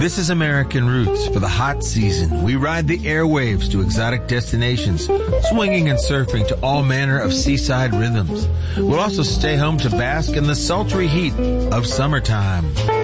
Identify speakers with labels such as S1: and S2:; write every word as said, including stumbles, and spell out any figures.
S1: This is American Roots. For the hot season, we ride the airwaves to exotic destinations, swinging and surfing to all manner of seaside rhythms. We'll also stay home to bask in the sultry heat of summertime.